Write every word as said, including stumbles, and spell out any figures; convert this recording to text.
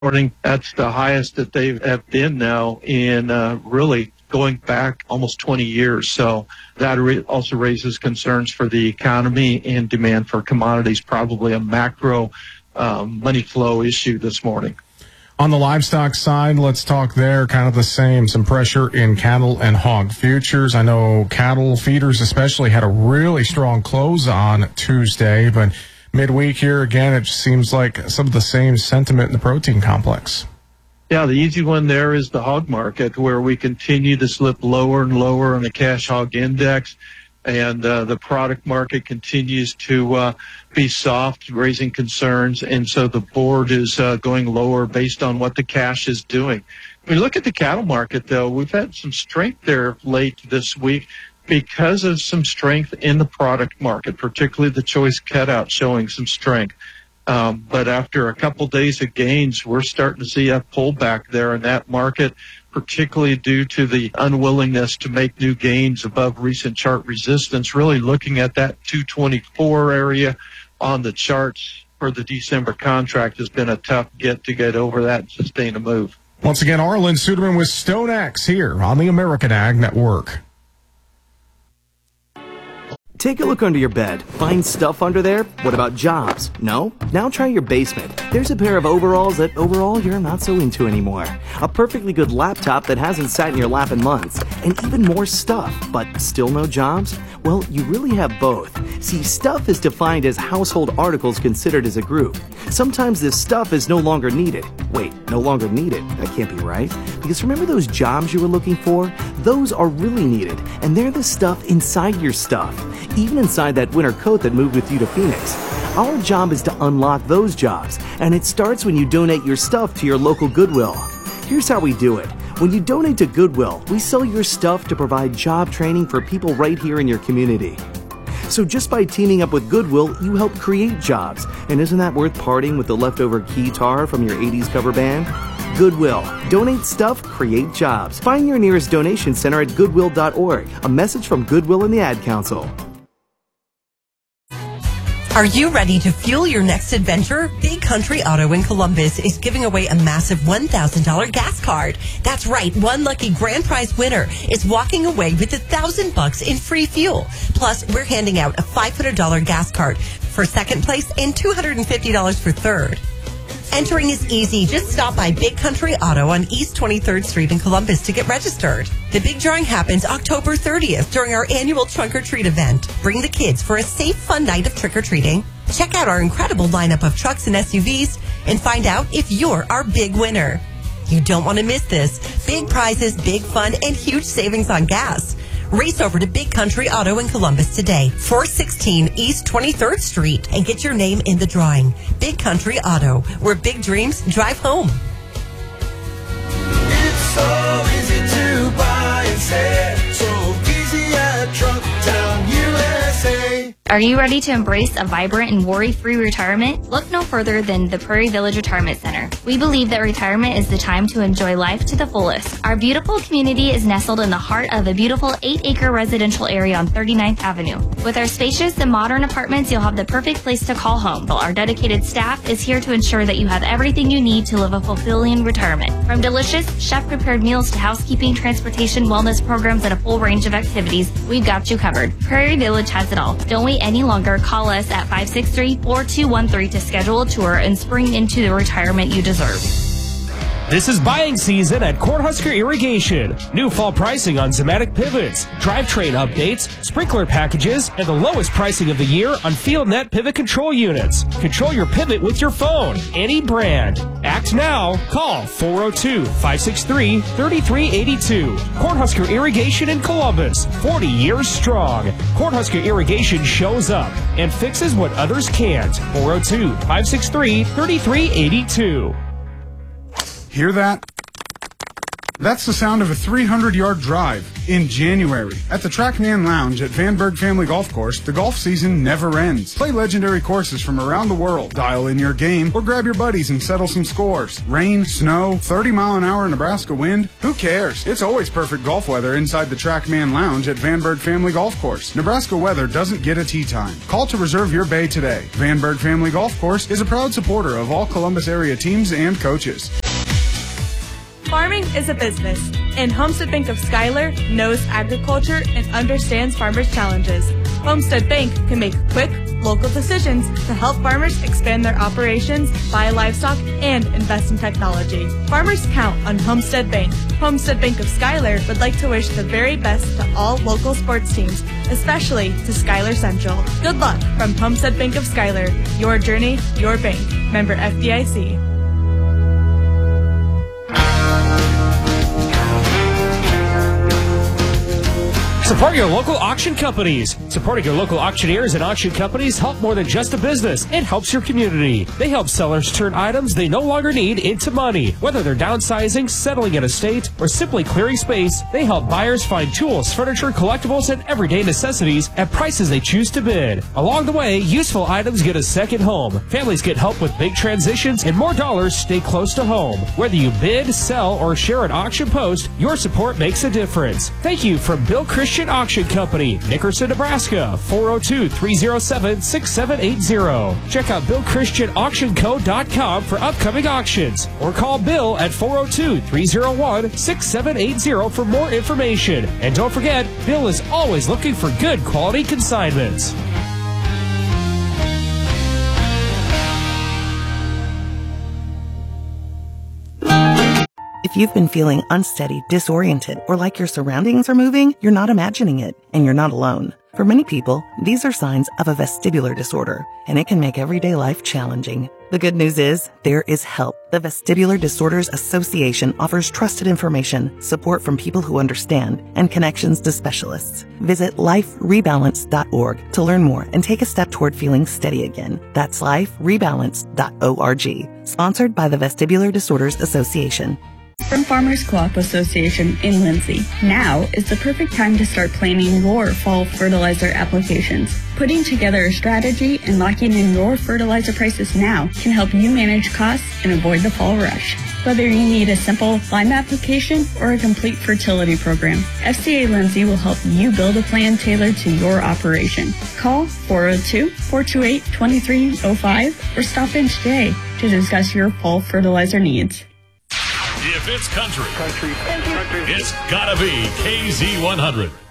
morning. That's the highest that they have been now in uh, really going back almost twenty years. So that re- also raises concerns for the economy and demand for commodities, probably a macro um, money flow issue this morning. On the livestock side, let's talk there, kind of the same. Some pressure in cattle and hog futures. I know cattle feeders especially had a really strong close on Tuesday, but midweek here, again, it seems like some of the same sentiment in the protein complex. Yeah, the easy one there is the hog market, where we continue to slip lower and lower on the cash hog index, and uh, the product market continues to uh, be soft, raising concerns, and so the board is uh, going lower based on what the cash is doing. When we look at the cattle market, though, we've had some strength there late this week because of some strength in the product market, particularly the choice cutout showing some strength. Um, but after a couple days of gains, we're starting to see a pullback there in that market, particularly due to the unwillingness to make new gains above recent chart resistance, really looking at that two twenty-four area on the charts for the December contract has been a tough get to get over that and sustain a move. Once again, Arlen Suderman with StoneX here on the American Ag Network. Take a look under your bed. Find stuff under there? What about jobs? No? Now try your basement. There's a pair of overalls that overall you're not so into anymore. A perfectly good laptop that hasn't sat in your lap in months. And even more stuff, but still no jobs? Well, you really have both. See, stuff is defined as household articles considered as a group. Sometimes this stuff is no longer needed. Wait, no longer needed? That can't be right. Because remember those jobs you were looking for? Those are really needed, and they're the stuff inside your stuff. Even inside that winter coat that moved with you to Phoenix. Our job is to unlock those jobs, and it starts when you donate your stuff to your local Goodwill. Here's how we do it. When you donate to Goodwill, we sell your stuff to provide job training for people right here in your community. So just by teaming up with Goodwill, you help create jobs. And isn't that worth parting with the leftover guitar from your eighties cover band? Goodwill. Donate stuff, create jobs. Find your nearest donation center at goodwill dot org. A message from Goodwill and the Ad Council. Are you ready to fuel your next adventure? Big Country Auto in Columbus is giving away a massive one thousand dollars gas card. That's right, one lucky grand prize winner is walking away with one thousand bucks in free fuel. Plus, we're handing out a five hundred dollars gas card for second place and two hundred fifty dollars for third. Entering is easy. Just stop by Big Country Auto on East twenty-third Street in Columbus to get registered. The big drawing happens October thirtieth during our annual Trunk or Treat event. Bring the kids for a safe, fun night of trick-or-treating. Check out our incredible lineup of trucks and S U Vs and find out if you're our big winner. You don't want to miss this. Big prizes, big fun, and huge savings on gas. Race over to Big Country Auto in Columbus today, four sixteen East twenty-third Street, and get your name in the drawing. Big Country Auto, where big dreams drive home. It's so easy to buy and sell, so easy at Truck Town U S A. Are you ready to embrace a vibrant and worry-free retirement? Look no further than the Prairie Village Retirement Center. We believe that retirement is the time to enjoy life to the fullest. Our beautiful community is nestled in the heart of a beautiful eight-acre residential area on thirty-ninth Avenue. With our spacious and modern apartments, you'll have the perfect place to call home. Our dedicated staff is here to ensure that you have everything you need to live a fulfilling retirement. From delicious, chef-prepared meals to housekeeping, transportation, wellness programs, and a full range of activities, we've got you covered. Prairie Village has it all. Don't wait any longer. Call us at five six three, four two one three to schedule a tour and spring into the retirement you deserve. This is buying season at Cornhusker Irrigation. New fall pricing on Zematic pivots, drivetrain updates, sprinkler packages, and the lowest pricing of the year on FieldNet pivot control units. Control your pivot with your phone, any brand. Act now. Call four oh two, five six three, three three eight two. Cornhusker Irrigation in Columbus, forty years strong. Cornhusker Irrigation shows up and fixes what others can't. four oh two, five six three, three three eight two. Hear that? That's the sound of a three hundred yard drive in January. At the Trackman Lounge at Vanberg Family Golf Course, the golf season never ends. Play legendary courses from around the world, dial in your game, or grab your buddies and settle some scores. Rain, snow, thirty mile an hour Nebraska wind, who cares? It's always perfect golf weather inside the Trackman Lounge at Vanberg Family Golf Course. Nebraska weather doesn't get a tee time. Call to reserve your bay today. Vanberg Family Golf Course is a proud supporter of all Columbus area teams and coaches. Farming is a business, and Homestead Bank of Schuyler knows agriculture and understands farmers' challenges. Homestead Bank can make quick, local decisions to help farmers expand their operations, buy livestock, and invest in technology. Farmers count on Homestead Bank. Homestead Bank of Schuyler would like to wish the very best to all local sports teams, especially to Schuyler Central. Good luck from Homestead Bank of Schuyler. Your journey, your bank. Member F D I C. Support your local auction companies. Supporting your local auctioneers and auction companies help more than just a business. It helps your community. They help sellers turn items they no longer need into money. Whether they're downsizing, settling an estate, or simply clearing space, they help buyers find tools, furniture, collectibles, and everyday necessities at prices they choose to bid. Along the way, useful items get a second home. Families get help with big transitions, and more dollars stay close to home. Whether you bid, sell, or share an auction post, your support makes a difference. Thank you from Bill Christian Auction Company, Nickerson, Nebraska, four oh two, three oh seven, six seven eight oh. Check out bill christian auction co dot com for upcoming auctions, or call Bill at four oh two, three oh one, six seven eight oh for more information. And don't forget, Bill is always looking for good quality consignments. If you've been feeling unsteady, disoriented, or like your surroundings are moving, you're not imagining it, and you're not alone. For many people, these are signs of a vestibular disorder, and it can make everyday life challenging. The good news is, there is help. The Vestibular Disorders Association offers trusted information, support from people who understand, and connections to specialists. Visit life rebalance dot org to learn more and take a step toward feeling steady again. That's life rebalance dot org. Sponsored by the Vestibular Disorders Association. From Farmers Co-op Association in Lindsay, now is the perfect time to start planning your fall fertilizer applications. Putting together a strategy and locking in your fertilizer prices now can help you manage costs and avoid the fall rush. Whether you need a simple lime application or a complete fertility program, F C A Lindsay will help you build a plan tailored to your operation. Call four oh two, four two eight, two three oh five or stop in today to discuss your fall fertilizer needs. If it's country, country, country, it's gotta be K Z one hundred.